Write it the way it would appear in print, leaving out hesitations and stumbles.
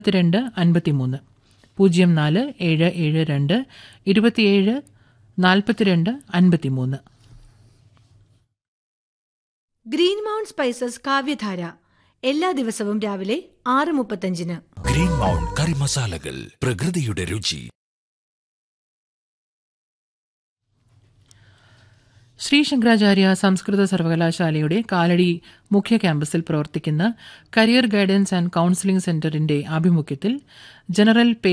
42 53 04 772 27 42 53. Green mount spices കാവ്യധാര എല്ലാ ദിവസവും രാവിലെ 6:35. ഗ്രീൻ മൗണ്ട് കറി മസാലകൾ, പ്രകൃതിയുടെ രുചി. ശ്രീ ശങ്കരാചാര്യ സംസ്കൃത സർവകലാശാലയുടെ കാലടി മുഖ്യ ക്യാമ്പസിൽ പ്രവർത്തിക്കുന്ന കരിയർ ഗൈഡൻസ് ആൻഡ് കൌൺസിലിംഗ് സെന്ററിന്റെ ആഭിമുഖ്യത്തിൽ ജനറൽ